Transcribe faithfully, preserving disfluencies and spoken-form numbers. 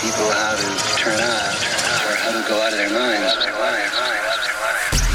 people how to turn on or how to go out of their minds.